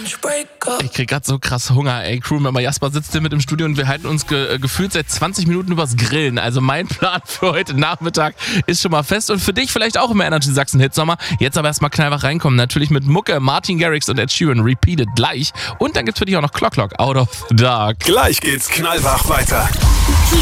Ich krieg grad so krass Hunger, ey. Crewmember Jasper sitzt hier mit im Studio und wir halten uns gefühlt seit 20 Minuten übers Grillen. Also mein Plan für heute Nachmittag ist schon mal fest und für dich vielleicht auch im Energy Sachsen Hitsommer. Jetzt aber erstmal knallwach reinkommen. Natürlich mit Mucke, Martin Garrix und Ed Sheeran, Repeated gleich. Und dann gibt's für dich auch noch Clock Clock, Out of the Dark. Gleich geht's knallwach weiter.